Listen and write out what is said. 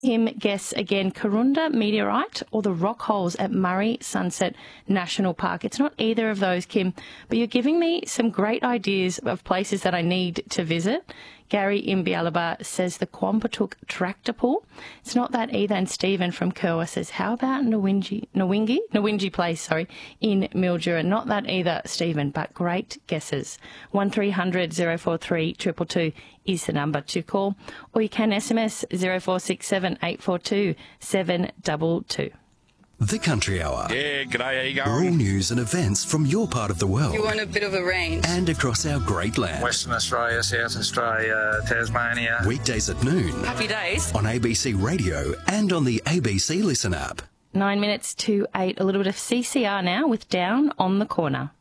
Kim guess again, Karunda meteorite or the rock holes at Murray Sunset National Park. It's not either of those, Kim, but you're giving me some great ideas of places that I need to visit. Gary in Bialaba says the Quambatuk tractor pull. It's not that either. And Stephen from Kerwa says, how about Nawinji Place, in Mildura. Not that either, Stephen, but great guesses. 1300 043 222 is the number to call, or you can SMS 0467 842 722. The Country Hour. Yeah, g'day, how you going? All news and events from your part of the world. You want a bit of a range. And across our great land. Western Australia, South Australia, Tasmania. Weekdays at noon. Happy days. On ABC Radio and on the ABC Listen app. 9 minutes to 8. A little bit of CCR now with Down on the Corner.